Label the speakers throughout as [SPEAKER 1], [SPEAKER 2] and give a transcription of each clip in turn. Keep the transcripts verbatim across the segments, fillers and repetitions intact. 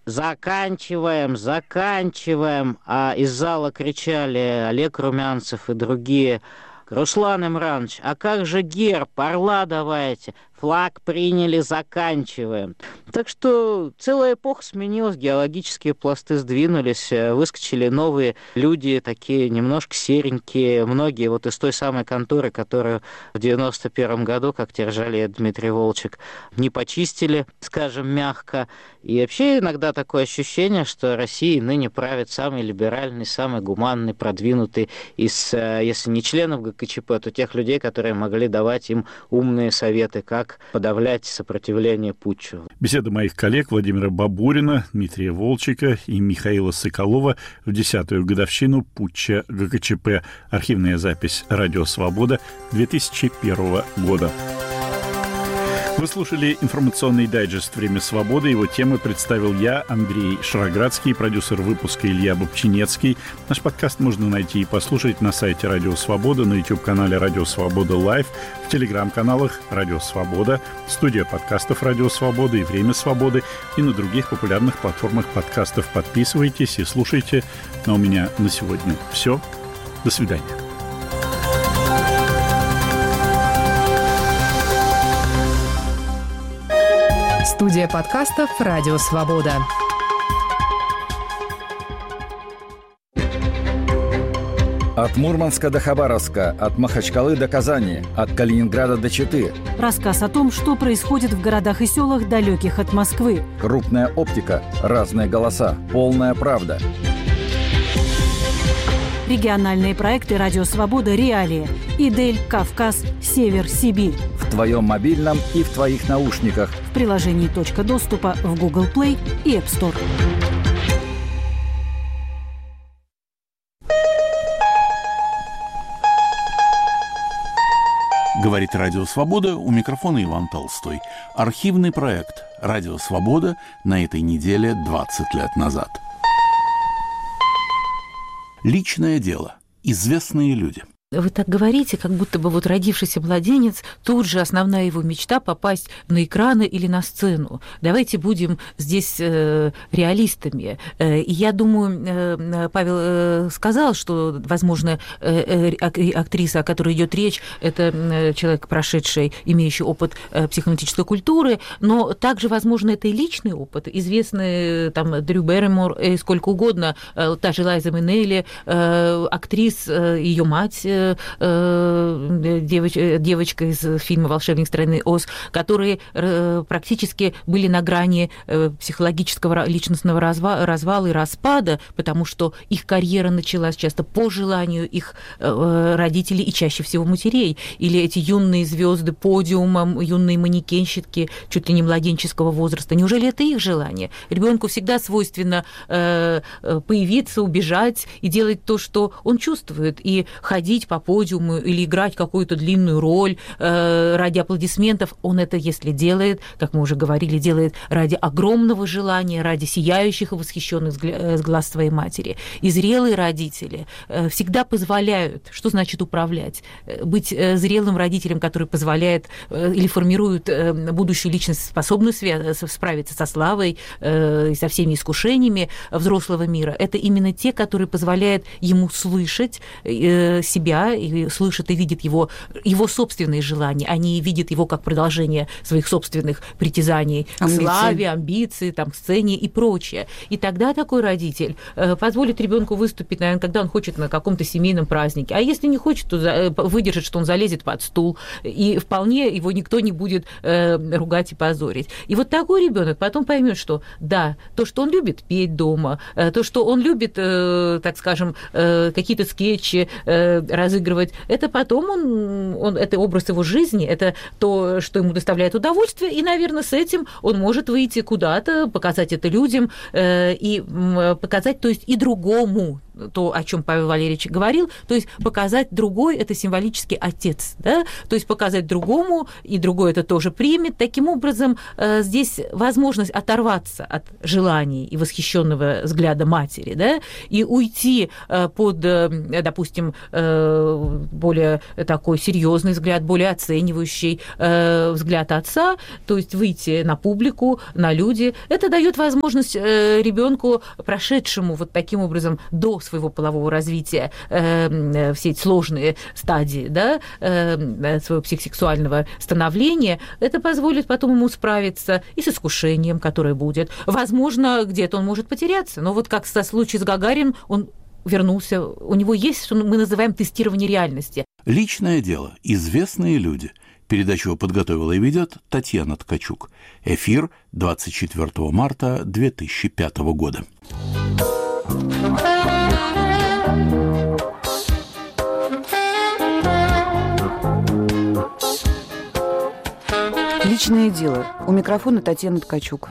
[SPEAKER 1] заканчиваем, заканчиваем, а из зала кричали Олег Румянцев и другие: Руслан Имранович, а как же герб, орла давайте, флаг приняли, заканчиваем. Так что целая эпоха сменилась, геологические пласты сдвинулись, выскочили новые люди, такие немножко серенькие, многие вот из той самой конторы, которую в девяносто первом году, как держали Дмитрий Волчек, не почистили, скажем мягко. И вообще иногда такое ощущение, что Россией ныне правит самый либеральный, самый гуманный, продвинутый из, если не членов ГКЧП, то тех людей, которые могли давать им умные советы, как подавлять сопротивление путчу.
[SPEAKER 2] Беседа моих коллег Владимира Бабурина, Дмитрия Волчека и Михаила Соколова в десятую годовщину путча ГКЧП. Архивная запись «Радио Свобода» две тысячи первого года. Вы слушали информационный дайджест «Время свободы». Его темы представил я, Андрей Шароградский, продюсер выпуска Илья Бобчинецкий. Наш подкаст можно найти и послушать на сайте «Радио Свобода», на YouTube-канале «Радио Свобода Лайв», в телеграм-каналах «Радио Свобода», студия подкастов «Радио Свобода» и «Время свободы» и на других популярных платформах подкастов. Подписывайтесь и слушайте. Но у меня на сегодня все. До свидания.
[SPEAKER 3] Студия подкастов «Радио Свобода».
[SPEAKER 4] От Мурманска до Хабаровска, от Махачкалы до Казани, от Калининграда до Читы.
[SPEAKER 5] Рассказ о том, что происходит в городах и селах, далеких от Москвы.
[SPEAKER 4] Крупная оптика, разные голоса, полная правда.
[SPEAKER 5] Региональные проекты «Радио Свобода. Реалии». Идель, Кавказ, Север, Сибирь.
[SPEAKER 4] В твоем мобильном и в твоих наушниках.
[SPEAKER 5] В приложении «Точка доступа» в Google Play и App Store.
[SPEAKER 6] Говорит «Радио Свобода», у микрофона Иван Толстой. Архивный проект «Радио Свобода» на этой неделе двадцать лет назад. Личное дело. Известные люди.
[SPEAKER 7] Вы так говорите, как будто бы вот родившийся младенец, тут же основная его мечта попасть на экраны или на сцену. Давайте будем здесь э, реалистами. Э, и я думаю, э, Павел э, сказал, что, возможно, э, э, актриса, о которой идет речь, это э, человек, прошедший, имеющий опыт э, психоаналитической культуры, но также, возможно, это и личный опыт. Известные там Дрю Берримор и сколько угодно, э, та же Лайза Минелли, э, актрис, э, ее мать, э, Девоч, девочка из фильма «Волшебник страны Оз», которые практически были на грани психологического личностного развала и распада, потому что их карьера началась часто по желанию их родителей и чаще всего матерей. Или эти юные звезды подиума, юные манекенщики чуть ли не младенческого возраста. Неужели это их желание? Ребенку всегда свойственно появиться, убежать и делать то, что он чувствует, и ходить по подиуму или играть какую-то длинную роль э, ради аплодисментов. Он это, если делает, как мы уже говорили, делает ради огромного желания, ради сияющих и восхищенных глаз своей матери. И зрелые родители э, всегда позволяют, что значит управлять, быть э, зрелым родителем, который позволяет э, или формирует э, будущую личность, способную свя- справиться со славой э, и со всеми искушениями взрослого мира. Это именно те, которые позволяют ему слышать э, себя и слышит и видит его, его собственные желания. Они видят его как продолжение своих собственных притязаний к славе, амбиции, там, к сцене и прочее. И тогда такой родитель э, позволит ребенку выступить, наверное, когда он хочет на каком-то семейном празднике. А если не хочет, то за, выдержит, что он залезет под стул, и вполне его никто не будет э, ругать и позорить. И вот такой ребенок потом поймет, что да, то, что он любит петь дома, э, то, что он любит, э, так скажем, э, какие-то скетчи э, разыгрывать, это потом он, он, это образ его жизни, это то, что ему доставляет удовольствие, и, наверное, с этим он может выйти куда-то, показать это людям э, и э, показать, то есть и другому, то, о чем Павел Валерьевич говорил, то есть показать другой – это символический отец, да? То есть показать другому, и другой это тоже примет. Таким образом, здесь возможность оторваться от желаний и восхищенного взгляда матери, да, и уйти под, допустим, более такой серьезный взгляд, более оценивающий взгляд отца, то есть выйти на публику, на люди. Это дает возможность ребенку, прошедшему вот таким образом до своего полового развития э, все эти сложные стадии, да, э, своего психосексуального становления, это позволит потом ему справиться и с искушением, которое будет. Возможно, где-то он может потеряться, но вот как в случае с Гагариным, он вернулся, у него есть, что мы называем тестирование реальности.
[SPEAKER 6] Личное дело. Известные люди. Передачу подготовила и ведет Татьяна Ткачук. Эфир двадцать четвёртого марта две тысячи пятого года.
[SPEAKER 8] Личное дело. У микрофона Татьяна Ткачук.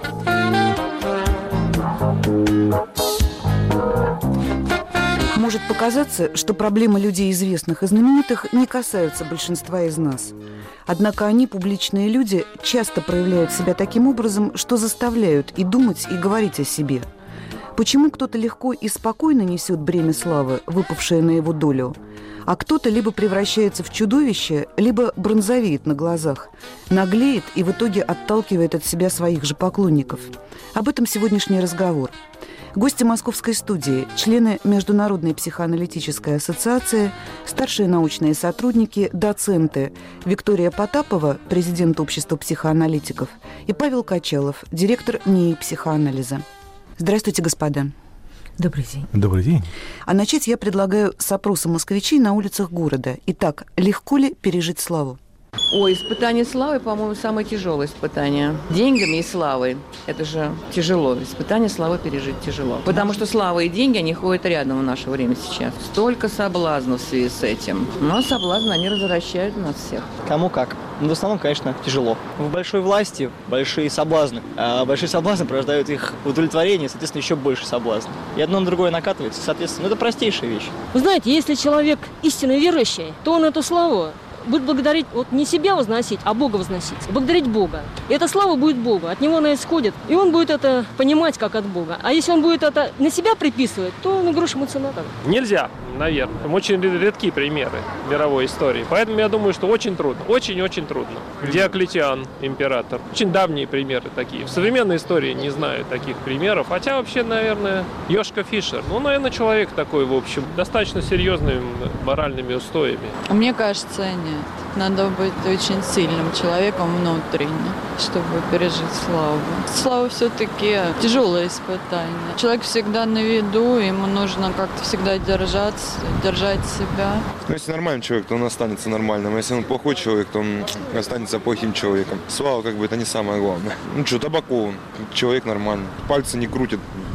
[SPEAKER 8] Может показаться, что проблемы людей известных и знаменитых не касаются большинства из нас. Однако они, публичные люди, часто проявляют себя таким образом, что заставляют и думать, и говорить о себе. Почему кто-то легко и спокойно несет бремя славы, выпавшее на его долю, а кто-то либо превращается в чудовище, либо бронзовеет на глазах, наглеет и в итоге отталкивает от себя своих же поклонников? Об этом сегодняшний разговор. Гости московской студии, члены Международной психоаналитической ассоциации, старшие научные сотрудники, доценты Виктория Потапова, президент Общества психоаналитиков, и Павел Качалов, директор НИИ психоанализа. Здравствуйте, господа.
[SPEAKER 7] Добрый день.
[SPEAKER 9] Добрый день.
[SPEAKER 8] А начать я предлагаю с опроса москвичей на улицах города. Итак, легко ли пережить славу?
[SPEAKER 10] Ой, испытание славы, по-моему, самое тяжелое испытание. Деньгами и славой. Это же тяжело. Испытание славы пережить тяжело. Потому что слава и деньги, они ходят рядом в наше время сейчас. Столько соблазнов в связи с этим. Но соблазны, они развращают нас всех.
[SPEAKER 11] Кому как. Но в основном, конечно, тяжело. В большой власти большие соблазны. А большие соблазны порождают их удовлетворение, соответственно, еще больше соблазн. И одно на другое накатывается, соответственно, это простейшая вещь.
[SPEAKER 12] Вы знаете, если человек истинно верующий, то он эту славу будет благодарить, вот не себя возносить, а Бога возносить. Благодарить Бога. И эта слава будет Богу. От Него она исходит. И он будет это понимать, как от Бога. А если он будет это на себя приписывать, то ну, грош ему цена.
[SPEAKER 13] Нельзя, наверное. Очень редкие примеры мировой истории. Поэтому я думаю, что очень трудно. Очень-очень трудно. Диоклетиан, император. Очень давние примеры такие. В современной истории не знаю таких примеров. Хотя вообще, наверное, Йошка Фишер. Ну, наверное, человек такой, в общем, достаточно серьезными моральными устоями.
[SPEAKER 14] Мне кажется, нет. Надо быть очень сильным человеком внутренне, чтобы пережить славу. Слава все-таки тяжелое испытание. Человек всегда на виду, ему нужно как-то всегда держаться, держать себя.
[SPEAKER 15] Ну, если нормальный человек, то он останется нормальным. Если он плохой человек, то он останется плохим человеком. Слава, как бы, это не самое главное. Ну что, Табаков, человек нормальный. Пальцы не крутит,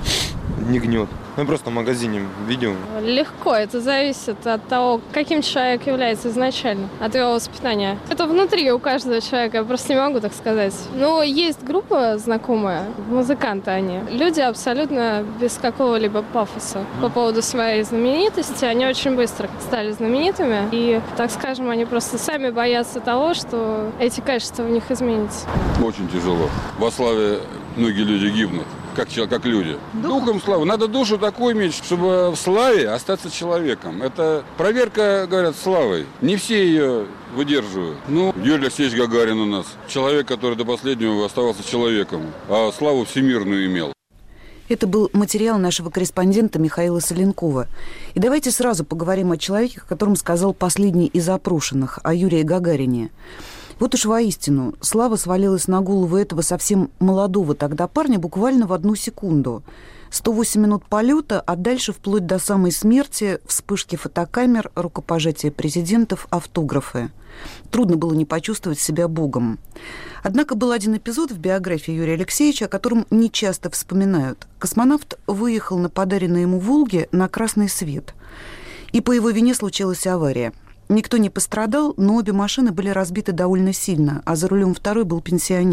[SPEAKER 15] не гнет. Ну, просто в магазине видел.
[SPEAKER 16] Легко. Это зависит от того, каким человек является изначально, от его воспитания. Это внутри у каждого человека, я просто не могу так сказать. Но есть группа знакомая, музыканты они. Люди абсолютно без какого-либо пафоса. По поводу своей знаменитости, они очень быстро стали знаменитыми. И, так скажем, они просто сами боятся того, что эти качества в них изменятся.
[SPEAKER 17] Очень тяжело. Во славе многие люди гибнут. Как, как люди. Духом славы. Надо душу такую иметь, чтобы в славе остаться человеком. Это проверка, говорят, славой. Не все ее выдерживают. Ну, Юрий Алексеевич Гагарин у нас. Человек, который до последнего оставался человеком, а славу всемирную имел.
[SPEAKER 8] Это был материал нашего корреспондента Михаила Соленкова. И давайте сразу поговорим о человеке, о котором сказал последний из опрошенных, о Юрии Гагарине. Вот уж воистину, слава свалилась на голову этого совсем молодого тогда парня буквально в одну секунду. сто восемь минут полета, а дальше вплоть до самой смерти, вспышки фотокамер, рукопожатия президентов, автографы. Трудно было не почувствовать себя богом. Однако был один эпизод в биографии Юрия Алексеевича, о котором не часто вспоминают. Космонавт выехал на подаренной ему «Волге» на красный свет. И по его вине случилась авария. Никто не пострадал, но обе машины были разбиты довольно сильно, а за рулем второй был пенсионер.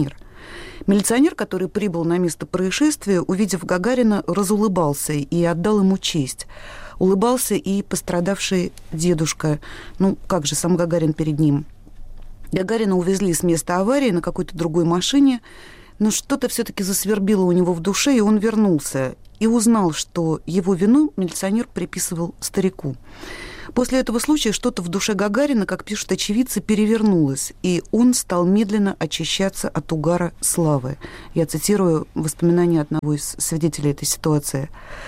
[SPEAKER 8] Милиционер, который прибыл на место происшествия, увидев Гагарина, разулыбался и отдал ему честь. Улыбался и пострадавший дедушка. Ну, как же, сам Гагарин перед ним. Гагарина увезли с места аварии на какой-то другой машине, но что-то все-таки засвербило у него в душе, и он вернулся и узнал, что его вину милиционер приписывал старику. После этого случая что-то в душе Гагарина, как пишут очевидцы, перевернулось, и он стал медленно очищаться от угара славы. Я цитирую воспоминания одного из свидетелей этой ситуации.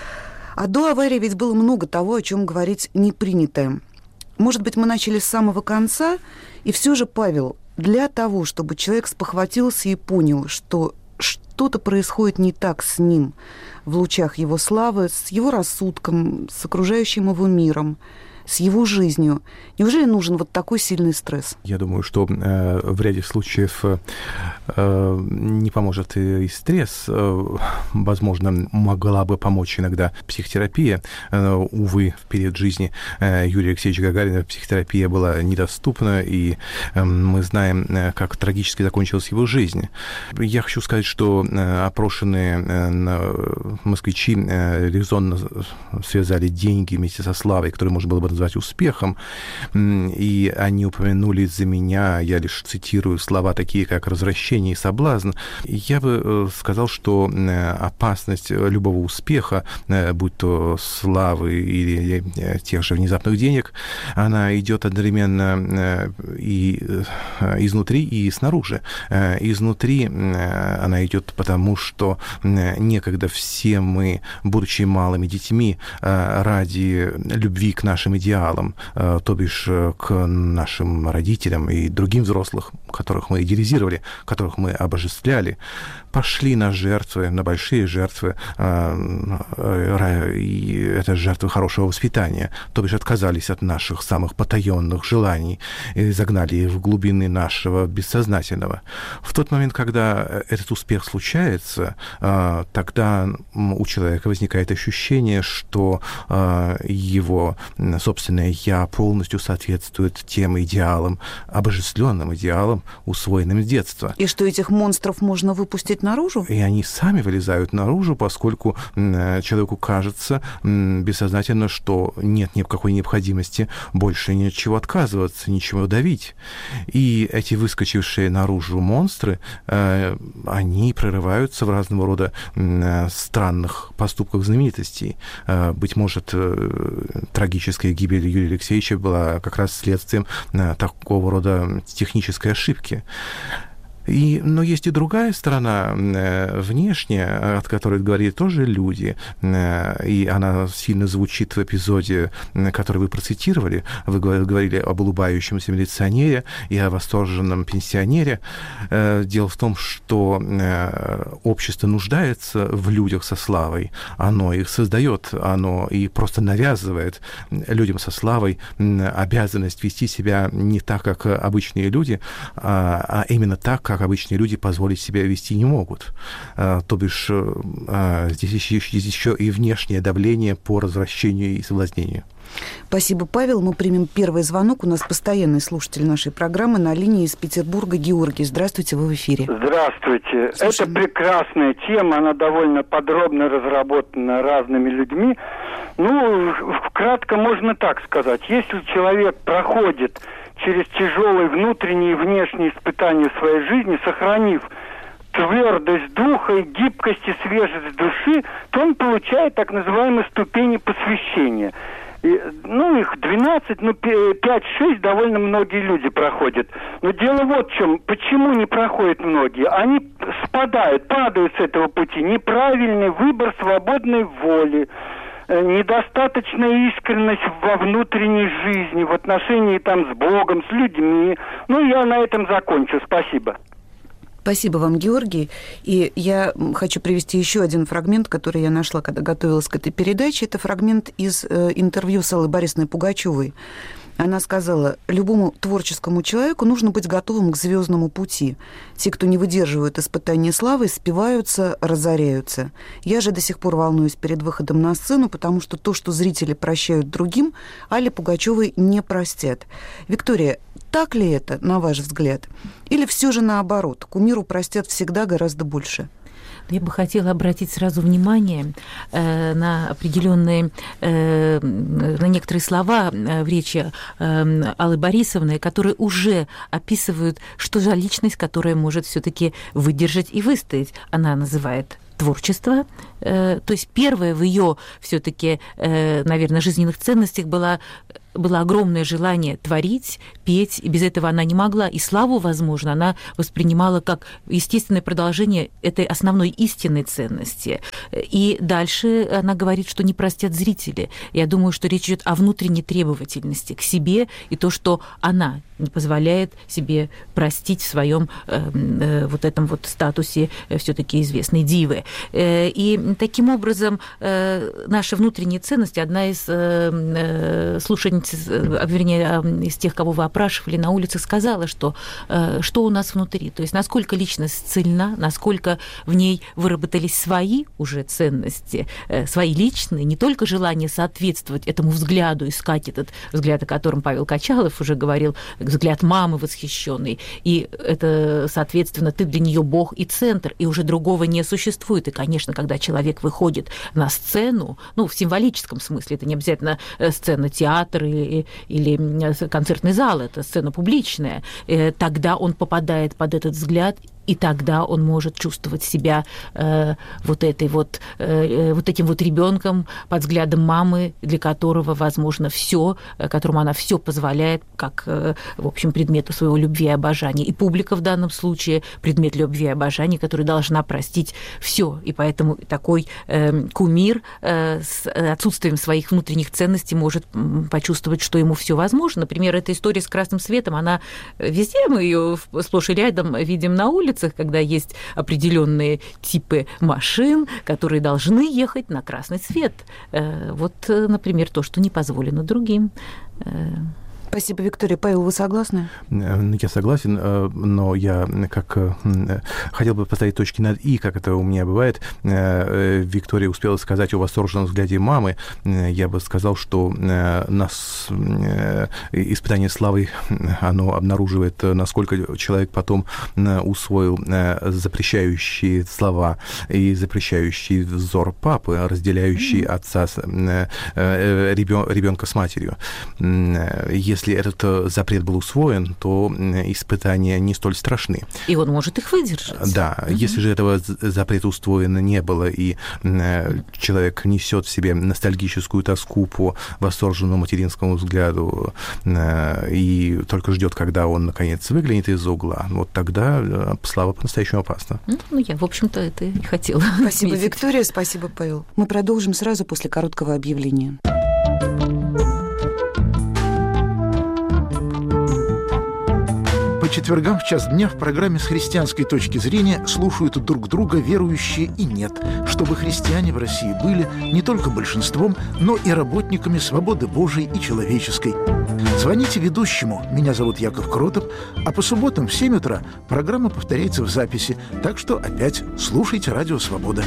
[SPEAKER 8] А до аварии ведь было много того, о чем говорить не принято. Может быть, мы начали с самого конца, и все же, Павел, для того, чтобы человек спохватился и понял, что что-то происходит не так с ним в лучах его славы, с его рассудком, с окружающим его миром, с его жизнью. Неужели нужен вот такой сильный стресс?
[SPEAKER 9] Я думаю, что э, в ряде случаев э, не поможет и, и стресс. Э, возможно, могла бы помочь иногда психотерапия. Э, увы, в период жизни э, Юрия Алексеевича Гагарина психотерапия была недоступна, и э, мы знаем, э, как трагически закончилась его жизнь. Я хочу сказать, что э, опрошенные э, москвичи э, резонно связали деньги вместе со славой, которые можно было бы назвать успехом, и они упомянули «за меня», я лишь цитирую слова такие, как «развращение» и «соблазн». Я бы сказал, что опасность любого успеха, будь то славы или тех же внезапных денег, она идет одновременно и изнутри, и снаружи. Изнутри она идет потому, что некогда все мы, будучи малыми детьми, ради любви к нашим идеалам, то бишь к нашим родителям и другим взрослых, которых мы идеализировали, которых мы обожествляли, пошли на жертвы, на большие жертвы, и это жертвы хорошего воспитания, то бишь отказались от наших самых потаенных желаний и загнали их в глубины нашего бессознательного. В тот момент, когда этот успех случается, тогда у человека возникает ощущение, что его собственное «я» полностью соответствует тем идеалам, обожествленным идеалам, усвоенным с детства.
[SPEAKER 8] И что этих монстров можно выпустить наружу?
[SPEAKER 9] И они сами вылезают наружу, поскольку человеку кажется бессознательно, что нет никакой необходимости больше ни от чего отказываться, ничего давить. И эти выскочившие наружу монстры, они прорываются в разного рода странных поступках знаменитостей. Быть может, трагическая гибель Юрия Алексеевича была как раз следствием такого рода технической ошибки. И, но есть и другая сторона, э, внешняя, от которой говорили тоже люди, э, и она сильно звучит в эпизоде, э, который вы процитировали. Вы говорили об улыбающемся милиционере и о восторженном пенсионере. Э, дело в том, что э, общество нуждается в людях со славой. Оно их создает, оно и просто навязывает людям со славой э, обязанность вести себя не так, как обычные люди, а, а именно так, как как обычные люди позволить себя вести не могут. А, то бишь, а, здесь, еще, здесь еще и внешнее давление по развращению и соблазнению.
[SPEAKER 8] Спасибо, Павел. Мы примем первый звонок. У нас постоянный слушатель нашей программы на линии из Петербурга Георгий. Здравствуйте, вы в эфире.
[SPEAKER 18] Здравствуйте.
[SPEAKER 8] Слушаем.
[SPEAKER 18] Это прекрасная тема, она довольно подробно разработана разными людьми. Ну, кратко можно так сказать. Если человек проходит через тяжелые внутренние и внешние испытания в своей жизни, сохранив твердость духа и гибкость и свежесть души, то он получает так называемые ступени посвящения. И, ну, их двенадцать, ну, пять-шесть довольно многие люди проходят. Но дело вот в чем. Почему не проходят многие? Они спадают, падают с этого пути. Неправильный выбор свободной воли, недостаточная искренность во внутренней жизни, в отношении там с Богом, с людьми. Ну, я на этом закончу. Спасибо.
[SPEAKER 8] Спасибо вам, Георгий. И я хочу привести еще один фрагмент, который я нашла, когда готовилась к этой передаче. Это фрагмент из э, интервью с Аллой Борисовной Пугачевой. Она сказала, любому творческому человеку нужно быть готовым к звездному пути. Те, кто не выдерживают испытания славы, спиваются, разоряются. Я же до сих пор волнуюсь перед выходом на сцену, потому что то, что зрители прощают другим, Алле Пугачевой не простят. Виктория, так ли это, на ваш взгляд? Или все же наоборот, кумиру простят всегда гораздо больше?
[SPEAKER 7] Я бы хотела обратить сразу внимание э, на определенные, э, на некоторые слова в речи э, Аллы Борисовны, которые уже описывают, что за личность, которая может все-таки выдержать и выстоять. Она называет творчество, э, то есть первое в ее все-таки, э, наверное, жизненных ценностях было было огромное желание творить, петь, и без этого она не могла. И славу, возможно, она воспринимала как естественное продолжение этой основной истинной ценности. И дальше она говорит, что не простят зрители. Я думаю, что речь идет о внутренней требовательности к себе и то, что она не позволяет себе простить в своем э, э, вот этом вот статусе э, все-таки известной дивы. Э, и таким образом э, наши внутренние ценности, одна из э, э, слушательниц, вернее, из тех, кого вы опрашивали на улице, сказала, что э, что у нас внутри, то есть насколько личность цельна, насколько в ней выработались свои уже ценности, э, свои личные, не только желание соответствовать этому взгляду, искать этот взгляд, о котором Павел Качалов уже говорил, взгляд мамы восхищенный, и это, соответственно, ты для нее бог и центр, и уже другого не существует. И, конечно, когда человек выходит на сцену, ну, в символическом смысле, это не обязательно сцена театра или, или концертный зал, это сцена публичная, тогда он попадает под этот взгляд, и тогда он может чувствовать себя э, вот, этой вот, э, вот этим вот ребенком под взглядом мамы, для которого, возможно, все, которому она все позволяет, как, э, в общем, предмету своего любви и обожания. И публика в данном случае предмет любви и обожания, который должна простить все. И поэтому такой э, кумир э, с отсутствием своих внутренних ценностей может почувствовать, что ему все возможно. Например, эта история с красным светом, она везде, мы ее сплошь и рядом видим на улице, когда есть определенные типы машин, которые должны ехать на красный свет. Вот, например, то, что не позволено другим.
[SPEAKER 8] Спасибо, Виктория. Павел, вы согласны?
[SPEAKER 9] Я согласен, но я как хотел бы поставить точки над «и», как это у меня бывает. Виктория успела сказать о восторженном взгляде мамы. Я бы сказал, что нас испытание славой, оно обнаруживает, насколько человек потом усвоил запрещающие слова и запрещающий взор папы, разделяющий отца, ребенка с матерью. Если этот запрет был усвоен, то испытания не столь страшны.
[SPEAKER 7] И он может их выдержать.
[SPEAKER 9] Да. Угу. Если же этого запрета усвоено не было, и человек несет в себе ностальгическую тоску по восторженному материнскому взгляду и только ждет, когда он, наконец, выглянет из-за угла, вот тогда слава по-настоящему опасна.
[SPEAKER 7] Ну, я, в общем-то, это и хотела.
[SPEAKER 8] Спасибо, отметить. Виктория, спасибо, Павел. Мы продолжим сразу после короткого объявления.
[SPEAKER 19] По четвергам в час дня в программе «С христианской точки зрения» слушают друг друга верующие и нет, чтобы христиане в России были не только большинством, но и работниками свободы Божией и человеческой. Звоните ведущему, меня зовут Яков Кротов, а по субботам в семь утра программа повторяется в записи, так что опять слушайте «Радио Свобода».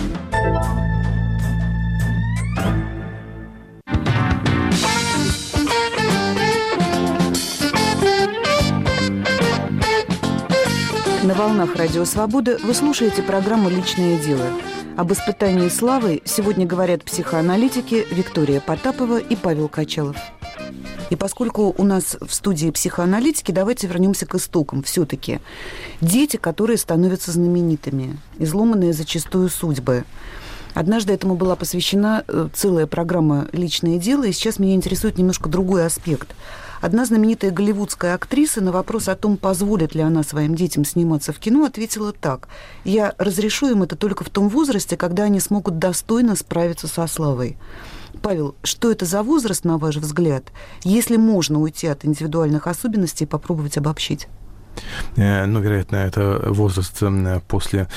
[SPEAKER 8] На волнах Радио Свобода вы слушаете программу «Личное дело». Об испытании славы сегодня говорят психоаналитики Виктория Потапова и Павел Качалов. И поскольку у нас в студии психоаналитики, давайте вернемся к истокам. Все-таки дети, которые становятся знаменитыми, изломанные зачастую судьбы. Однажды этому была посвящена целая программа «Личное дело», и сейчас меня интересует немножко другой аспект. Одна знаменитая голливудская актриса на вопрос о том, позволит ли она своим детям сниматься в кино, ответила так: «Я разрешу им это только в том возрасте, когда они смогут достойно справиться со славой». Павел, что это за возраст, на ваш взгляд, если можно уйти от индивидуальных особенностей и попробовать обобщить?
[SPEAKER 9] Ну, вероятно, это возраст после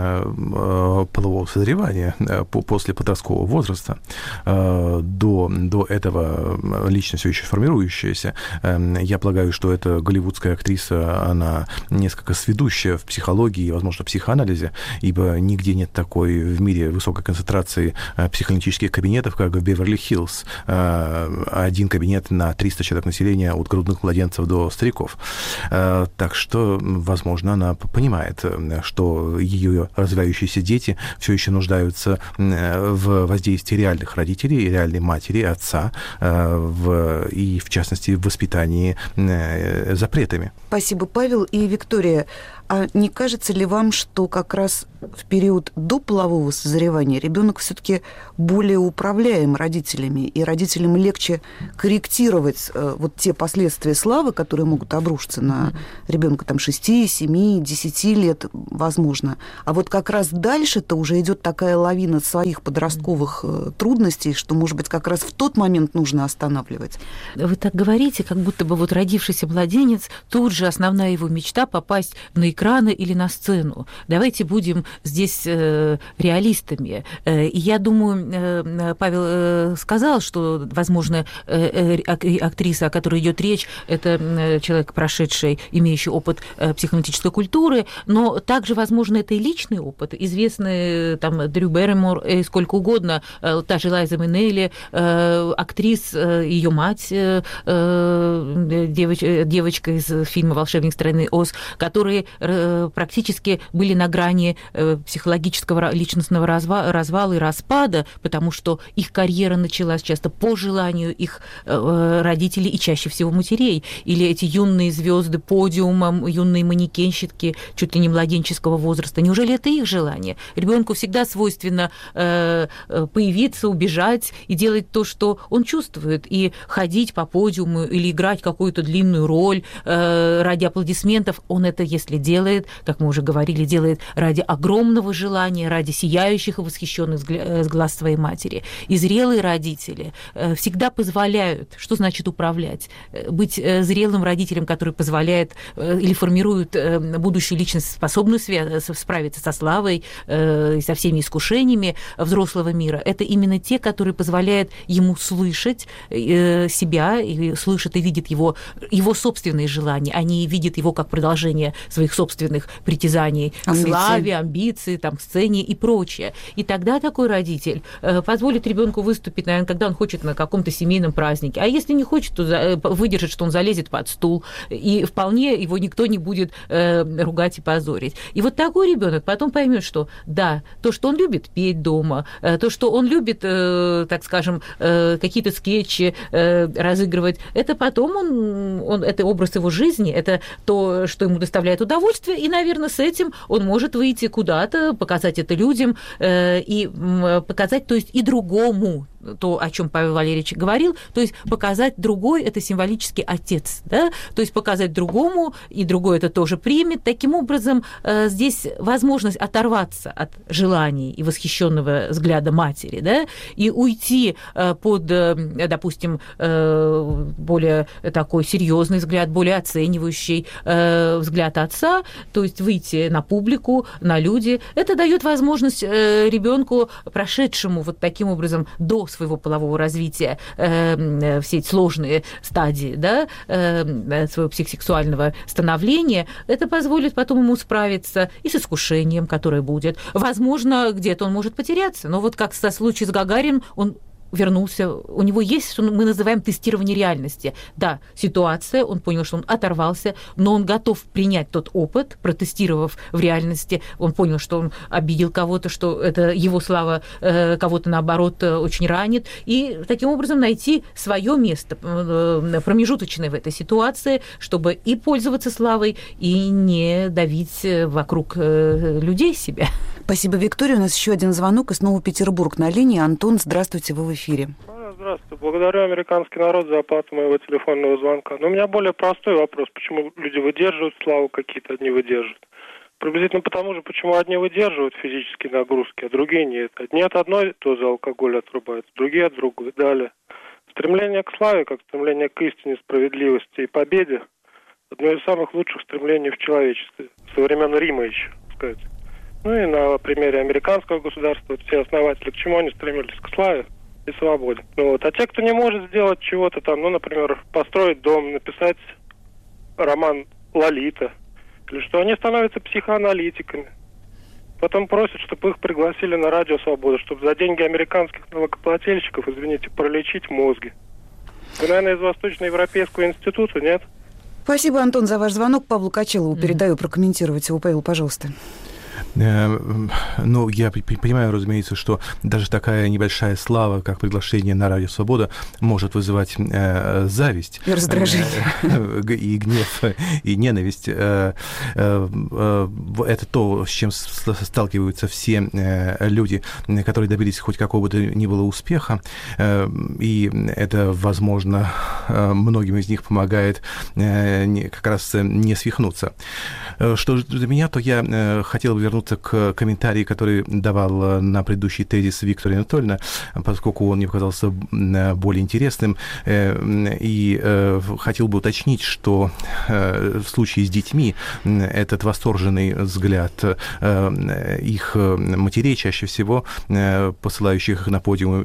[SPEAKER 9] полового созревания, после подросткового возраста. До, до этого личность все еще формирующаяся. Я полагаю, что эта голливудская актриса, она несколько сведущая в психологии и, возможно, психоанализе, ибо нигде нет такой в мире высокой концентрации психоаналитических кабинетов, как в Беверли-Хиллз. Один кабинет на триста человек населения, от грудных младенцев до стариков. Так что, возможно, она понимает, что ее развивающиеся дети все еще нуждаются в воздействии реальных родителей, реальной матери, отца, в, и, в частности, в воспитании запретами.
[SPEAKER 8] Спасибо, Павел. И Виктория, а не кажется ли вам, что как раз в период до полового созревания ребенок все-таки более управляем родителями, и родителям легче корректировать э, вот те последствия славы, которые могут обрушиться на ребенка там шести, семи, десяти лет, возможно. А вот как раз дальше-то уже идет такая лавина своих подростковых э, трудностей, что, может быть, как раз в тот момент нужно останавливать.
[SPEAKER 7] Вы так говорите, как будто бы вот родившийся младенец, тут же основная его мечта попасть на экраны или на сцену. Давайте будем здесь э, реалистами. Э, и я думаю, э, Павел э, сказал, что, возможно, э, э, актриса, о которой идет речь, это э, человек, прошедший, имеющий опыт э, психоаналитической культуры, но также, возможно, это и личный опыт. Известные там Дрю Берримор, э, сколько угодно, э, та же Лайза Минелли, э, актрис, э, ее мать, э, э, девоч, девочка из фильма «Волшебник страны Оз», которые э, практически были на грани психологического личностного развала и распада, потому что их карьера началась часто по желанию их родителей и чаще всего матерей. Или эти юные звезды подиума, юные манекенщики чуть ли не младенческого возраста. Неужели это их желание? Ребенку всегда свойственно появиться, убежать и делать то, что он чувствует, и ходить по подиуму или играть какую-то длинную роль ради аплодисментов. Он это, если делает, как мы уже говорили, делает ради огромного желания, ради сияющих и восхищенных глаз своей матери. И зрелые родители всегда позволяют, что значит управлять, быть зрелым родителем, который позволяет или формирует будущую личность, способную справиться со славой и со всеми искушениями взрослого мира. Это именно те, которые позволяют ему слышать себя, и слышат и видят его, его собственные желания. Они видят его как продолжение своих собственных притязаний к славе, амбиции, там, к сцене и прочее. И тогда такой родитель э, позволит ребенку выступить, наверное, когда он хочет на каком-то семейном празднике. А если не хочет, то за, выдержит, что он залезет под стул, и вполне его никто не будет э, ругать и позорить. И вот такой ребенок потом поймет, что да, то, что он любит петь дома, э, то, что он любит, э, так скажем, э, какие-то скетчи э, разыгрывать, это потом он, он, это образ его жизни, это то, что ему доставляет удовольствие, и, наверное, с этим он может выйти куда-то, показать это людям э, и э, показать, то есть и другому, то, о чем Павел Валерьевич говорил, то есть показать другой, это символический отец, да? То есть показать другому, и другой это тоже примет. Таким образом, э, здесь возможность оторваться от желаний и восхищенного взгляда матери, да, и уйти э, под, э, допустим, э, более такой серьезный взгляд, более оценивающий э, взгляд отца, то есть выйти на публику, на люди. Это дает возможность э, ребенку, прошедшему вот таким образом до своего полового развития, э, все эти сложные стадии, да, э, своего психосексуального становления, это позволит потом ему справиться и с искушением, которое будет. Возможно, где-то он может потеряться, но вот как со случаем с Гагарином, он вернулся, у него есть, что мы называем тестирование реальности. Да, ситуация, он понял, что он оторвался, но он готов принять тот опыт, протестировав в реальности, он понял, что он обидел кого-то, что это его слава э, кого-то, наоборот, очень ранит, и таким образом найти свое место э, промежуточное в этой ситуации, чтобы и пользоваться славой, и не давить вокруг э, людей себя.
[SPEAKER 8] Спасибо, Виктория. У нас еще один звонок, и снова Петербург на линии. Антон, здравствуйте, вы в эфире.
[SPEAKER 20] Здравствуйте. Благодарю американский народ за оплату моего телефонного звонка. Но у меня более простой вопрос. Почему люди выдерживают славу, какие-то одни выдерживают? Приблизительно потому же, почему одни выдерживают физические нагрузки, а другие нет. Одни от одной дозы алкоголя отрубаются, другие от другой. Далее. Стремление к славе, как стремление к истине, справедливости и победе, одно из самых лучших стремлений в человечестве, со времен Рима еще, так сказать. Ну и на примере американского государства, вот все основатели, к чему они стремились? К славе и свободе. Ну вот. А те, кто не может сделать чего-то там, ну, например, построить дом, написать роман «Лолита», или что, они становятся психоаналитиками. Потом просят, чтобы их пригласили на Радио Свобода, чтобы за деньги американских налогоплательщиков, извините, пролечить мозги. Вы, наверное, из Восточноевропейского института, нет?
[SPEAKER 8] Спасибо, Антон, за ваш звонок. Павлу Качелову передаю прокомментировать его. Павел, пожалуйста.
[SPEAKER 9] Ну, я понимаю, разумеется, что даже такая небольшая слава, как приглашение на Радио Свобода, может вызывать э, зависть.
[SPEAKER 8] И раздражение.
[SPEAKER 9] И гнев, и ненависть. Это то, с чем сталкиваются все люди, которые добились хоть какого-то ни было успеха. И это, возможно, многим из них помогает как раз не свихнуться. Что же для меня, то я хотел бы вернуться к комментарию, который давал на предыдущий тезис Виктория Анатольевна, поскольку он мне показался более интересным. И хотел бы уточнить, что в случае с детьми этот восторженный взгляд их матерей, чаще всего посылающих их на подиум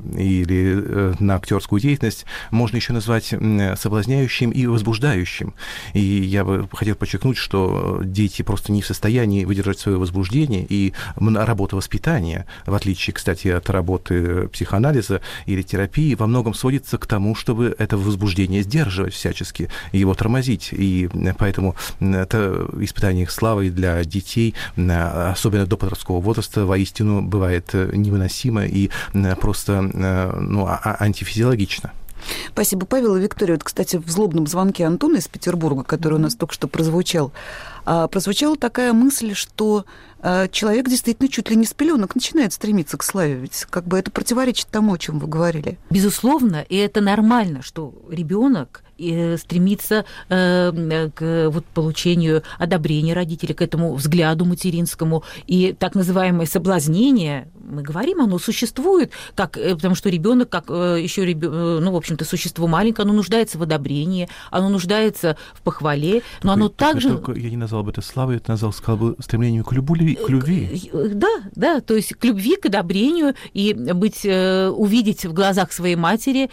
[SPEAKER 9] или на актерскую деятельность, можно еще назвать соблазняющим и возбуждающим. И я бы хотел подчеркнуть, что дети просто не в состоянии выдержать свое возбуждение, и работа воспитания, в отличие, кстати, от работы психоанализа или терапии, во многом сводится к тому, чтобы это возбуждение сдерживать всячески, его тормозить. И поэтому это испытание славой для детей, особенно до подросткового возраста, воистину бывает невыносимо и просто, ну, антифизиологично.
[SPEAKER 8] Спасибо, Павел и Виктория. Вот, кстати, в злобном звонке Антона из Петербурга, который у нас только что прозвучал, прозвучала такая мысль, что человек действительно чуть ли не с пеленок начинает стремиться к славе. Ведь как бы это противоречит тому, о чем вы говорили.
[SPEAKER 7] Безусловно, и это нормально, что ребенок стремится э, к вот, получению одобрения родителей, к этому взгляду материнскому. И так называемое соблазнение, мы говорим, оно существует, как, потому что ребенок, как еще, ну, в общем-то, существо маленькое, оно нуждается в одобрении, оно нуждается в похвале, но оно
[SPEAKER 9] так,
[SPEAKER 7] также...
[SPEAKER 9] Только я не назвал бы это славой, это назвал, сказал бы, стремлением к любви. К любви.
[SPEAKER 7] Да, да, то есть к любви, к одобрению, и быть, увидеть в глазах своей матери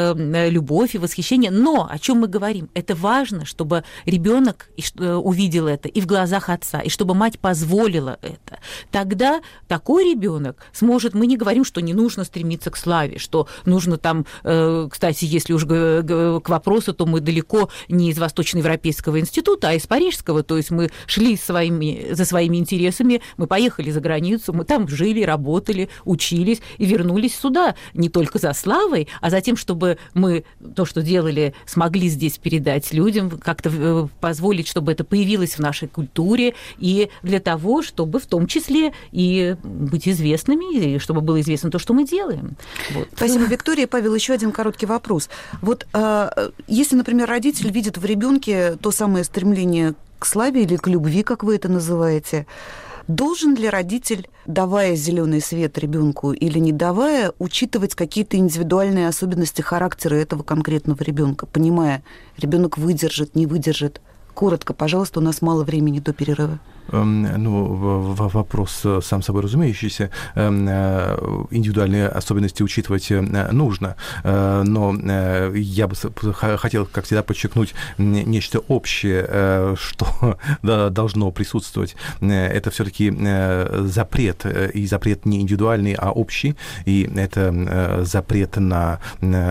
[SPEAKER 7] любовь и восхищение. Но о чем мы говорим? Это важно, чтобы ребенок увидел это и в глазах отца, и чтобы мать позволила это. Тогда такой ребенок сможет. Мы не говорим, что не нужно стремиться к славе, что нужно там, кстати, если уж к вопросу, то мы далеко не из Восточноевропейского института, а из Парижского. То есть мы шли своими, за своими интересами, мы поехали за границу, мы там жили, работали, учились и вернулись сюда не только за славой, а за тем, чтобы мы то, что делали, смогли здесь передать людям, как-то позволить, чтобы это появилось в нашей культуре, и для того, чтобы в том числе и быть известными, и чтобы было известно то, что мы делаем. Вот.
[SPEAKER 8] Спасибо, Виктория. Павел, еще один короткий вопрос. Вот если, например, родитель видит в ребенке то самое стремление к славе или к любви, как вы это называете, должен ли родитель, давая зеленый свет ребенку или не давая, учитывать какие-то индивидуальные особенности характера этого конкретного ребенка, понимая, ребенок выдержит, не выдержит? Коротко, пожалуйста, у нас мало времени до перерыва.
[SPEAKER 9] Ну, вопрос сам собой разумеющийся. Индивидуальные особенности учитывать нужно, но я бы хотел, как всегда, подчеркнуть нечто общее, что должно присутствовать. Это все-таки запрет, и запрет не индивидуальный, а общий, и это запрет на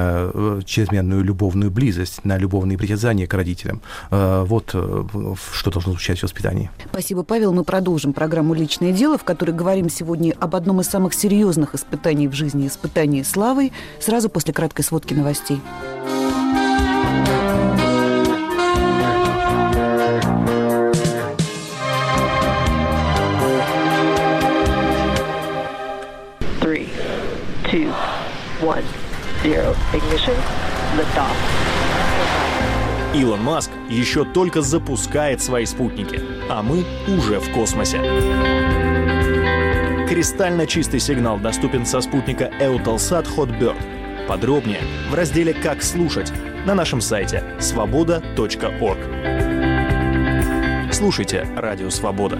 [SPEAKER 9] чрезмерную любовную близость, на любовные притязания к родителям. Вот что должно звучать в воспитании.
[SPEAKER 8] Спасибо, Павел. Мы продолжим программу «Личное дело», в которой говорим сегодня об одном из самых серьезных испытаний в жизни, испытании славой, сразу после краткой сводки новостей.
[SPEAKER 21] Three, two, one, zero. Ignition. Lift off.
[SPEAKER 22] Илон Маск еще только запускает свои спутники, а мы уже в космосе. Кристально чистый сигнал доступен со спутника Eutelsat Hotbird. Подробнее в разделе «Как слушать» на нашем сайте свобода точка орг. Слушайте «Радио Свобода».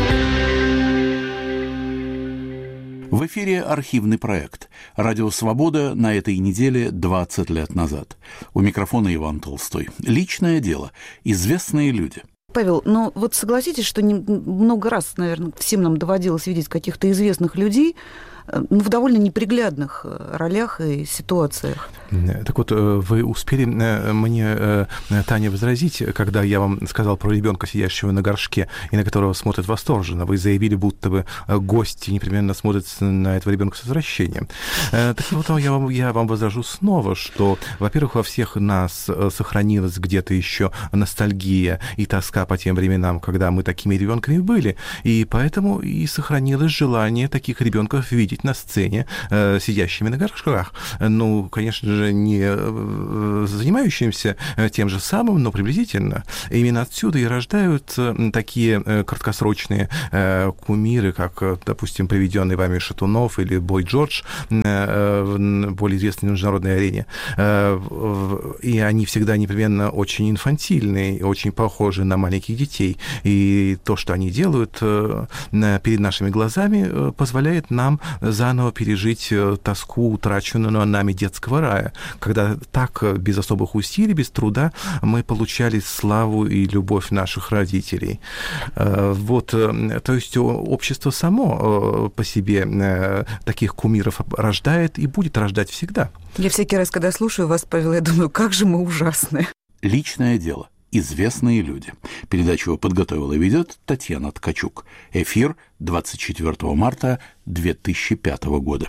[SPEAKER 6] В эфире архивный проект «Радио Свобода» на этой неделе двадцать лет назад. У микрофона Иван Толстой. Личное дело. Известные люди.
[SPEAKER 8] Павел, ну вот согласитесь, что не, много раз, наверное, всем нам доводилось видеть каких-то известных людей, ну, в довольно неприглядных ролях и ситуациях.
[SPEAKER 9] Так вот, вы успели мне, Таня, возразить, когда я вам сказал про ребенка, сидящего на горшке, и на которого смотрят восторженно. Вы заявили, будто бы гости непременно смотрят на этого ребенка с возвращением. Так вот, я вам, я вам возражу снова, что, во-первых, во всех нас сохранилась где-то еще ностальгия и тоска по тем временам, когда мы такими ребенками были, и поэтому и сохранилось желание таких ребенков видеть на сцене, сидящими на горшках. Ну, конечно же, не занимающимся тем же самым, но приблизительно. Именно отсюда и рождаются такие краткосрочные кумиры, как, допустим, приведенный вами Шатунов или Бой Джордж, более известный на международной арене. И они всегда непременно очень инфантильные, очень похожи на маленьких детей. И то, что они делают перед нашими глазами, позволяет нам заново пережить тоску, утраченную нами детского рая, когда так, без особых усилий, без труда, мы получали славу и любовь наших родителей. Вот, то есть общество само по себе таких кумиров рождает и будет рождать всегда.
[SPEAKER 8] Я всякий раз, когда слушаю вас, Павел, я думаю, как же мы ужасны.
[SPEAKER 6] Личное дело. Известные люди. Передачу подготовила и ведет Татьяна Ткачук. Эфир двадцать четвёртого марта две тысячи пятого года.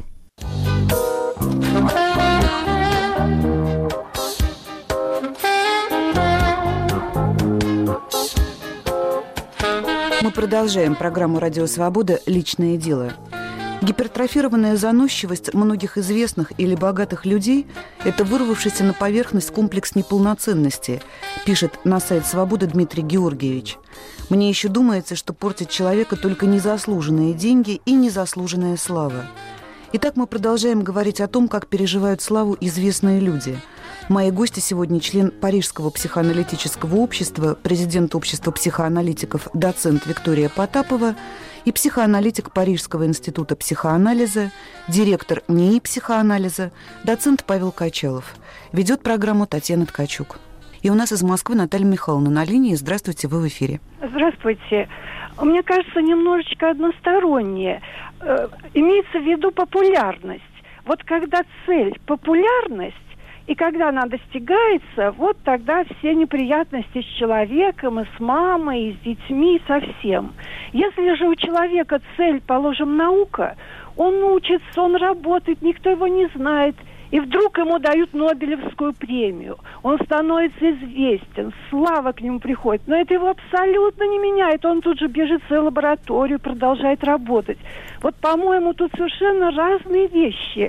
[SPEAKER 8] Мы продолжаем программу «Радио Свобода. Личное дело». Гипертрофированная заносчивость многих известных или богатых людей – это вырвавшийся на поверхность комплекс неполноценности, пишет на сайт «Свобода» Дмитрий Георгиевич. Мне еще думается, что портит человека только незаслуженные деньги и незаслуженная слава. Итак, мы продолжаем говорить о том, как переживают славу известные люди. Мои гости сегодня член Парижского психоаналитического общества, президент общества психоаналитиков, доцент Виктория Потапова и психоаналитик Парижского института психоанализа, директор НИИ психоанализа, доцент Павел Качалов. Ведет программу Татьяна Ткачук. И у нас из Москвы Наталья Михайловна на линии. Здравствуйте, вы в эфире.
[SPEAKER 1] Здравствуйте. Мне кажется, немножечко одностороннее. Э, имеется в виду популярность. Вот когда цель – популярность, и когда она достигается, вот тогда все неприятности с человеком, и с мамой, и с детьми, и со всем. Если же у человека цель, положим, наука, он учится, он работает, никто его не знает, и вдруг ему дают Нобелевскую премию. Он становится известен, слава к нему приходит. Но это его абсолютно не меняет. Он тут же бежит в свою лабораторию, продолжает работать. Вот, по-моему, тут совершенно разные вещи.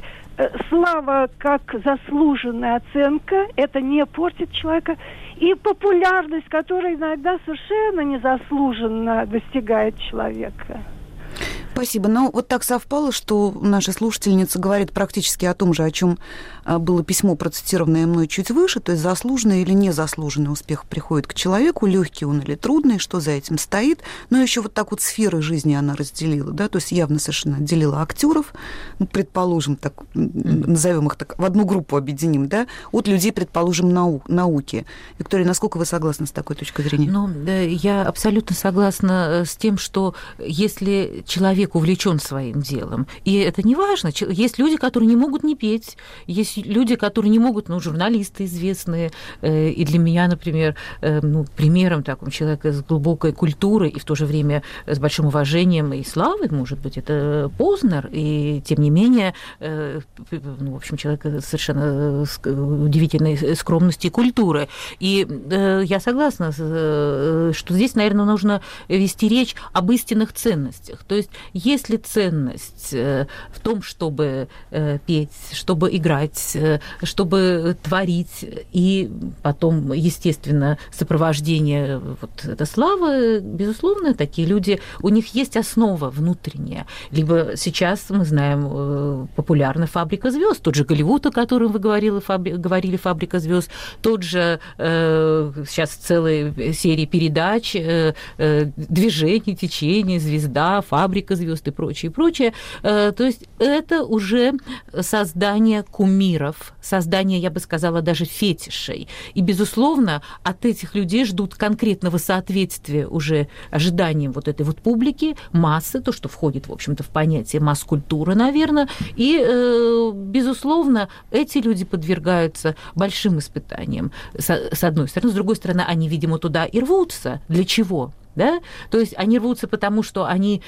[SPEAKER 1] Слава как заслуженная оценка, это не портит человека. И популярность, которая иногда совершенно незаслуженно достигает человека.
[SPEAKER 8] Спасибо. Но вот так совпало, что наша слушательница говорит практически о том же, о чем было письмо, процитированное мной чуть выше, то есть заслуженный или незаслуженный успех приходит к человеку, легкий он или трудный, что за этим стоит. Но еще вот так вот сферы жизни она разделила, да, то есть явно совершенно отделила актеров, ну, предположим, так, назовем их так, в одну группу объединим, да, от людей, предположим, нау- науки. Виктория, насколько вы согласны с такой точкой зрения?
[SPEAKER 7] Ну, да, я абсолютно согласна с тем, что если человек увлечен своим делом, и это не важно, есть люди, которые не могут не петь, есть люди, которые не могут, ну, журналисты известные, э, и для меня, например, э, ну, примером такого человека с глубокой культурой и в то же время с большим уважением и славой, может быть, это Познер, и тем не менее, э, ну, в общем, человек совершенно с удивительной скромности и культуры. И э, я согласна, э, что здесь, наверное, нужно вести речь об истинных ценностях. То есть есть ли ценность в том, чтобы петь, чтобы играть, чтобы творить, и потом, естественно, сопровождение вот этой славы, безусловно, такие люди, у них есть основа внутренняя. Либо сейчас мы знаем популярна «Фабрика звезд», тот же Голливуд, о котором вы говорили, фабри... говорили «Фабрика звезд», тот же э, сейчас целая серия передач, э, э, «Движение», «Течение», «Звезда», «Фабрика звезд» и прочее, и прочее. Э, то есть это уже создание кумиров, создание, я бы сказала, даже фетишей. И, безусловно, от этих людей ждут конкретного соответствия уже ожиданиям вот этой вот публики, массы, то, что входит, в общем-то, в понятие масс-культура, наверное. И, э, безусловно, эти люди подвергаются большим испытаниям, с, с одной стороны. С другой стороны, они, видимо, туда и рвутся. Для чего? Да? То есть они рвутся потому, что они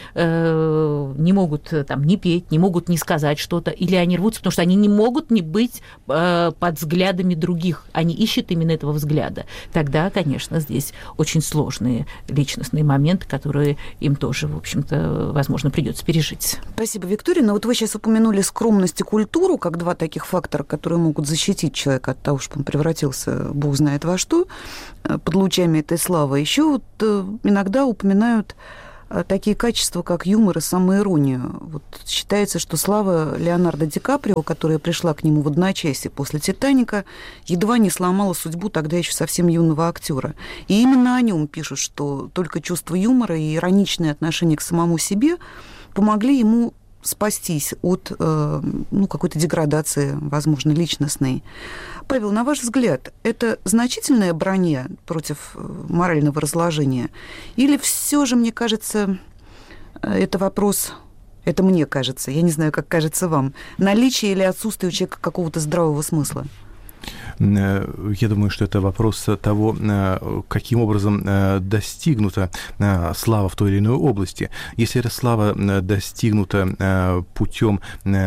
[SPEAKER 7] э, не могут там, не петь, не могут не сказать что-то, или они рвутся, потому что они не могут не быть э, под взглядами других. Они ищут именно этого взгляда. Тогда, конечно, здесь очень сложные личностные моменты, которые им тоже, в общем-то, возможно, придется пережить.
[SPEAKER 8] Спасибо, Виктория. Но вот вы сейчас упомянули скромность и культуру как два таких фактора, которые могут защитить человека от того, чтобы он превратился, бог знает во что, под лучами этой славы. Еще вот иногда упоминают такие качества, как юмор и самоиронию. Вот считается, что слава Леонардо Ди Каприо, которая пришла к нему в одночасье после «Титаника», едва не сломала судьбу тогда еще совсем юного актера. И именно о нем пишут, что только чувство юмора и ироничное отношение к самому себе помогли ему спастись от э, ну, какой-то деградации, возможно, личностной. Павел, на ваш взгляд, это значительная броня против морального разложения? Или все же, мне кажется, это вопрос, это мне кажется, я не знаю, как кажется вам, наличие или отсутствие у человека какого-то здравого смысла?
[SPEAKER 9] Я думаю, что это вопрос того, каким образом достигнута слава в той или иной области. Если эта слава достигнута путем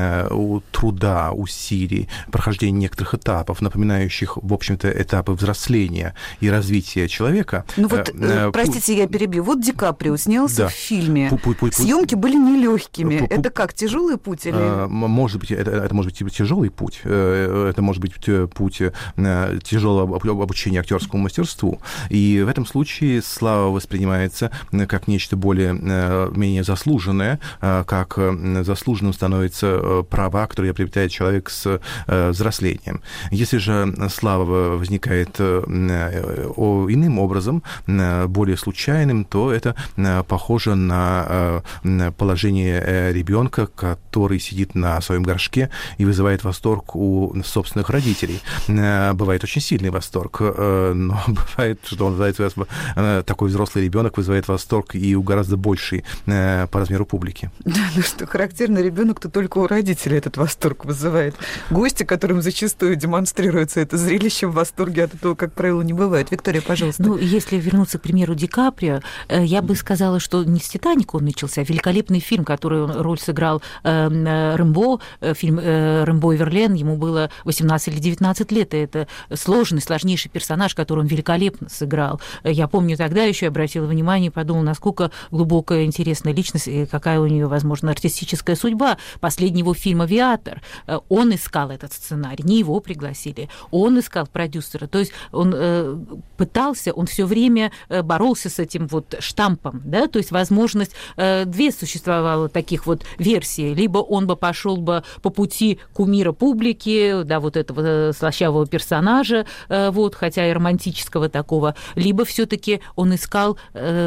[SPEAKER 9] труда, усилий, прохождения некоторых этапов, напоминающих, в общем-то, этапы взросления и развития человека...
[SPEAKER 8] Ну вот, э, простите, я перебью. Вот Ди Каприо снялся да. в фильме. Съемки были нелегкими. Это как, тяжелый путь? Или...
[SPEAKER 9] Может быть, это, это может быть тяжелый путь. Это может быть путь тяжелого обучения актерскому мастерству. И в этом случае слава воспринимается как нечто более менее заслуженное, как заслуженным становятся права, которые приобретает человек с взрослением. Если же слава возникает иным образом, более случайным, то это похоже на положение ребенка, который сидит на своем горшке и вызывает восторг у собственных родителей. Бывает очень сильный восторг, но бывает, что он вызывает, такой взрослый ребенок вызывает восторг и у гораздо большей по размеру публики.
[SPEAKER 8] Да, ну что характерно, ребенок-то только у родителей этот восторг вызывает. Гости, которым зачастую демонстрируется это зрелище, в восторге от этого, как правило, не бывает. Виктория, пожалуйста.
[SPEAKER 7] Ну, если вернуться к примеру Ди Каприо, я бы сказала, что не с «Титаника» он начался, а великолепный фильм, который он роль сыграл Рэмбо, фильм «Рэмбо и Верлен», ему было восемнадцать или девятнадцать лет, и это сложный, сложнейший персонаж, который он великолепно сыграл. Я помню, тогда еще я обратила внимание и подумала, насколько глубокая, интересная личность, и какая у нее, возможно, артистическая судьба. Последний его фильм «Авиатор», он искал этот сценарий, не его пригласили, он искал продюсера. То есть он э, пытался, он все время боролся с этим вот штампом, да, то есть возможность, э, две существовало таких вот версий, либо он бы пошел бы по пути кумира публики, да, вот этого слащавого персонажа, вот, хотя и романтического такого, либо все-таки он искал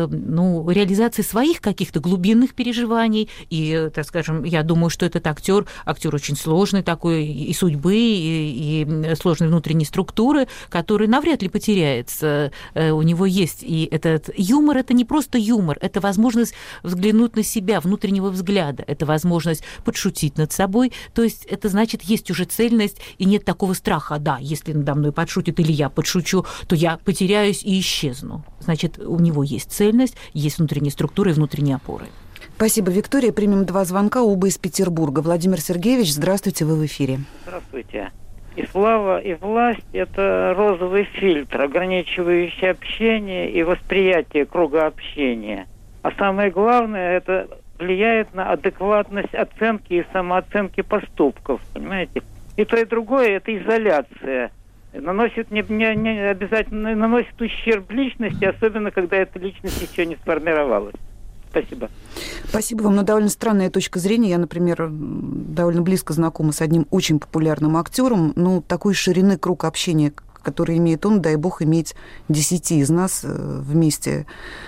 [SPEAKER 7] ну, реализации своих каких-то глубинных переживаний, и, так скажем, я думаю, что этот актер, актер очень сложный такой, и судьбы, и, и сложной внутренней структуры, который навряд ли потеряется. У него есть и этот юмор, это не просто юмор, это возможность взглянуть на себя, внутреннего взгляда, это возможность подшутить над собой, то есть это значит, есть уже цельность, и нет такого страха, да, если надо мной подшутит или я подшучу, то я потеряюсь и исчезну. Значит, у него есть цельность, есть внутренняя структура и внутренние опоры.
[SPEAKER 8] Спасибо, Виктория. Примем два звонка, оба из Петербурга. Владимир Сергеевич, здравствуйте, вы в эфире.
[SPEAKER 2] Здравствуйте. И слава, и власть – это розовый фильтр, ограничивающий общение и восприятие круга общения. А самое главное – это влияет на адекватность оценки и самооценки поступков, понимаете? И то, и другое – это изоляция. Наносит не, не, не обязательно наносит ущерб личности, особенно когда эта личность еще не сформировалась. Спасибо.
[SPEAKER 8] Спасибо вам. Но довольно странная точка зрения. Я, например, довольно близко знакома с одним очень популярным актером. Ну, такой ширины круг общения, который имеет он, дай бог, иметь десяти из нас вместе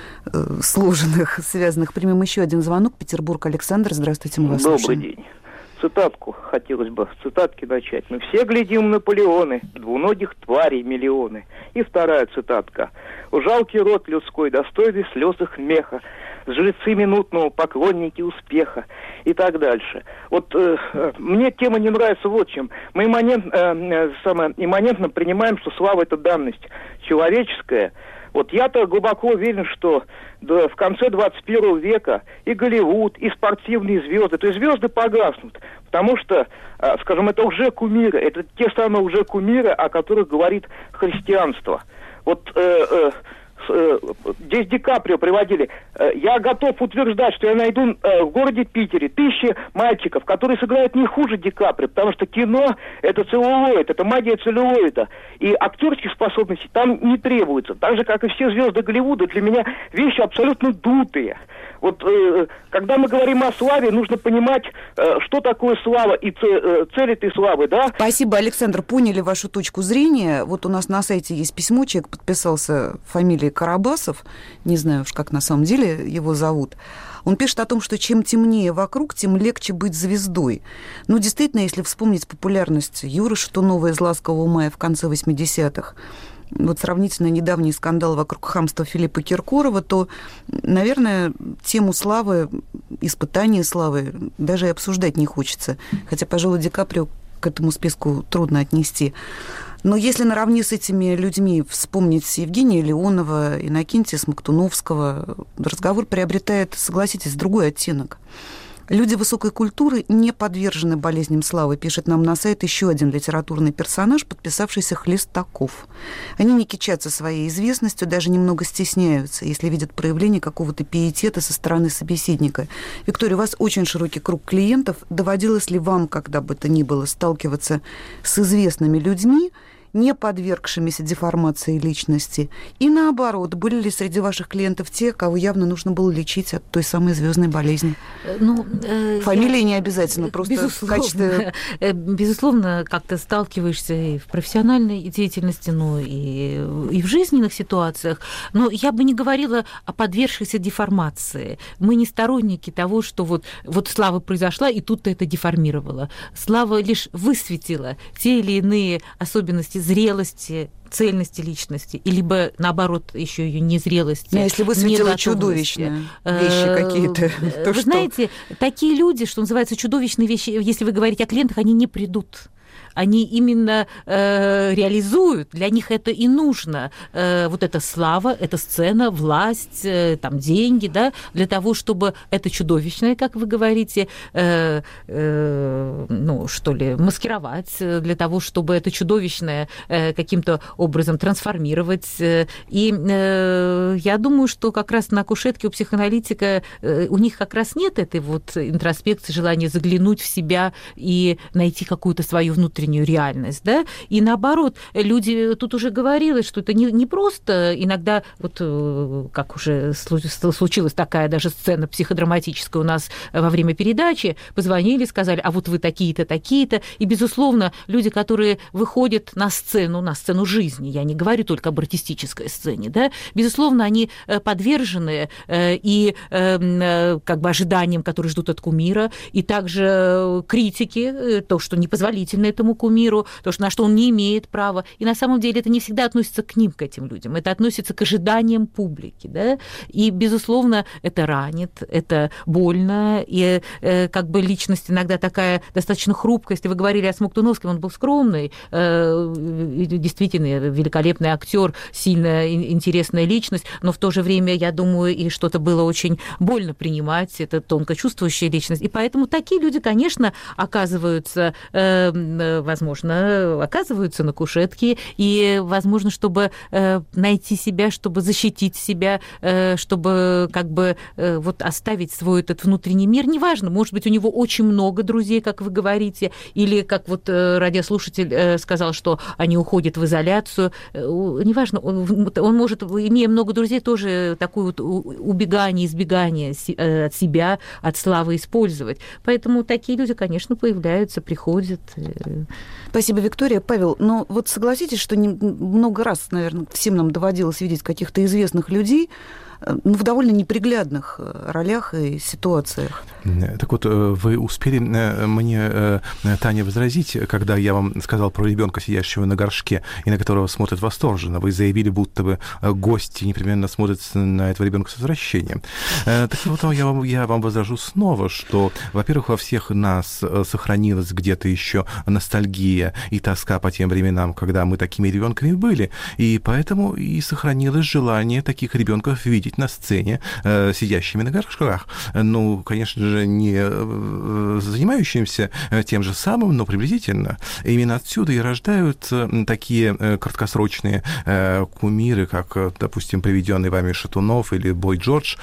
[SPEAKER 8] сложенных, связанных. Примем еще один звонок. Петербург. Александр, здравствуйте, мы вас
[SPEAKER 3] Добрый
[SPEAKER 8] слушаем.
[SPEAKER 3] день. Цитатку хотелось бы, с цитатки начать. Мы все глядим Наполеоны, двуногих тварей миллионы. И вторая цитатка. Жалкий род людской, достойный слез их меха, жрецы минутного, поклонники успеха и так дальше. Вот э, мне тема не нравится вот чем. Мы имманент, э, самое, имманентно принимаем, что слава – это данность человеческая. Вот я-то глубоко уверен, что да, в конце двадцать первого века и Голливуд, и спортивные звезды, то есть звезды погаснут, потому что, э, скажем, это уже кумиры, это те самые уже кумиры, о которых говорит христианство. Вот э, э, здесь Ди Каприо приводили. Я готов утверждать, что я найду в городе Питере тысячи мальчиков, которые сыграют не хуже Ди Каприо, потому что кино – это целлулоид, это магия целлулоида. И актерских способностей там не требуется. Так же, как и все звезды Голливуда, для меня вещи абсолютно дутые. Вот э, когда мы говорим о славе, нужно понимать, э, что такое слава и цель этой славы, да?
[SPEAKER 8] Спасибо, Александр, поняли вашу точку зрения. Вот у нас на сайте есть письмо, человек подписался фамилией Карабасов, не знаю уж, как на самом деле его зовут. Он пишет о том, что чем темнее вокруг, тем легче быть звездой. Ну, действительно, если вспомнить популярность Юры Шатунова из «Ласкового мая» в конце восьмидесятых, вот сравнительно недавний скандал вокруг хамства Филиппа Киркорова, то, наверное, тему славы, испытания славы даже и обсуждать не хочется. Хотя, пожалуй, Ди Каприо к этому списку трудно отнести. Но если наравне с этими людьми вспомнить Евгения Леонова, Иннокентия Смоктуновского, разговор приобретает, согласитесь, другой оттенок. Люди высокой культуры не подвержены болезням славы, пишет нам на сайт еще один литературный персонаж, подписавшийся Хлестаков. Они не кичатся своей известностью, даже немного стесняются, если видят проявление какого-то пиетета со стороны собеседника. Виктория, у вас очень широкий круг клиентов. Доводилось ли вам, когда бы то ни было, сталкиваться с известными людьми, не подвергшимися деформации личности? И наоборот, были ли среди ваших клиентов те, кого явно нужно было лечить от той самой звездной болезни?
[SPEAKER 7] Ну, э,
[SPEAKER 8] Фамилии
[SPEAKER 7] я...
[SPEAKER 8] не обязательно, просто
[SPEAKER 7] безусловно,
[SPEAKER 8] в качестве...
[SPEAKER 7] Безусловно, как-то сталкиваешься и в профессиональной деятельности, ну и, и в жизненных ситуациях. Но я бы не говорила о подвергшейся деформации. Мы не сторонники того, что вот, вот слава произошла, и тут-то это деформировало. Слава лишь высветила те или иные особенности зрелости, цельности личности, и либо, наоборот, еще ее незрелости.
[SPEAKER 8] А если высветила чудовищные вещи какие-то, то
[SPEAKER 7] Вы знаете, такие люди, что называется, чудовищные вещи, если вы говорите о клиентах, они не придут. Они именно э, реализуют, для них это и нужно. Э, вот эта слава, эта сцена, власть, э, там, деньги, да, для того, чтобы это чудовищное, как вы говорите, э, э, ну, что ли, маскировать, для того, чтобы это чудовищное э, каким-то образом трансформировать. И э, я думаю, что как раз на кушетке у психоаналитика э, у них как раз нет этой вот интроспекции, желания заглянуть в себя и найти какую-то свою внутреннюю реальность, да, и наоборот, люди, тут уже говорилось, что это не, не просто иногда, вот как уже случилась такая даже сцена психодраматическая у нас во время передачи, позвонили, сказали, а вот вы такие-то, такие-то, и, безусловно, люди, которые выходят на сцену, на сцену жизни, я не говорю только об артистической сцене, да, безусловно, они подвержены и как бы ожиданиям, которые ждут от кумира, и также критике, то, что непозволительно этому кумиру, то, что, на что он не имеет права. И на самом деле это не всегда относится к ним, к этим людям. Это относится к ожиданиям публики. Да? И, безусловно, это ранит, это больно. И э, как бы личность иногда такая достаточно хрупкая. Если вы говорили о Смоктуновском, он был скромный, э, действительно великолепный актер, сильная, интересная личность, но в то же время, я думаю, и что-то было очень больно принимать. Это тонко чувствующая личность. И поэтому такие люди, конечно, оказываются э, возможно, оказываются на кушетке, и, возможно, чтобы найти себя, чтобы защитить себя, чтобы как бы вот оставить свой этот внутренний мир, неважно, может быть, у него очень много друзей, как вы говорите, или, как вот радиослушатель сказал, что они уходят в изоляцию, неважно, он, он может, имея много друзей, тоже такое вот убегание, избегание от себя, от славы использовать. Поэтому такие люди, конечно, появляются, приходят.
[SPEAKER 8] Спасибо, Виктория. Павел, но вот согласитесь, что не, много раз, наверное, всем нам доводилось видеть каких-то известных людей, ну, в довольно неприглядных ролях и ситуациях.
[SPEAKER 9] Так вот, вы успели мне, Таня, возразить, когда я вам сказал про ребенка, сидящего на горшке, и на которого смотрят восторженно. Вы заявили, будто бы гости непременно смотрят на этого ребенка с возвращением. Так вот, я вам, я вам возражу снова, что, во-первых, во всех нас сохранилась где-то еще ностальгия и тоска по тем временам, когда мы такими ребенками были, и поэтому и сохранилось желание таких ребенков видеть на сцене, э, сидящими на горшках. Ну, конечно же, не э, занимающимся тем же самым, но приблизительно. Именно отсюда и рождаются такие э, краткосрочные э, кумиры, как, допустим, приведенный вами Шатунов или Бой Джордж,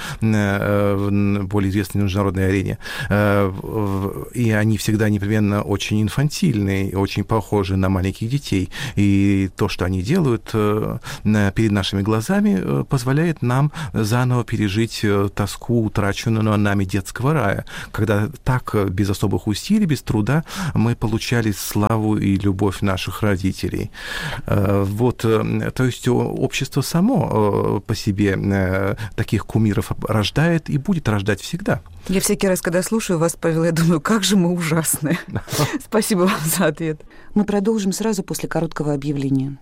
[SPEAKER 9] э, более известный на международной арене. Э, и они всегда непременно очень инфантильные, очень похожи на маленьких детей. И то, что они делают э, перед нашими глазами, э, позволяет нам заново пережить тоску утраченного нами детского рая, когда так, без особых усилий, без труда, мы получали славу и любовь наших родителей. Вот, то есть общество само по себе таких кумиров рождает и будет рождать всегда.
[SPEAKER 8] Я всякий раз, когда слушаю вас, Павел, я думаю, как же мы ужасны. Спасибо вам за ответ. Мы продолжим сразу после короткого объявления.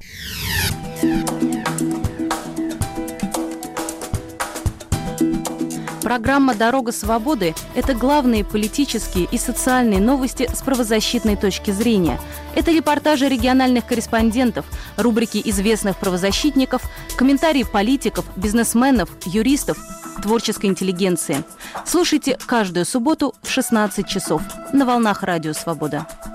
[SPEAKER 4] Программа «Дорога свободы» – это главные политические и социальные новости с правозащитной точки зрения. Это репортажи региональных корреспондентов, рубрики известных правозащитников, комментарии политиков, бизнесменов, юристов, творческой интеллигенции. Слушайте каждую субботу в шестнадцать часов на волнах Радио Свобода.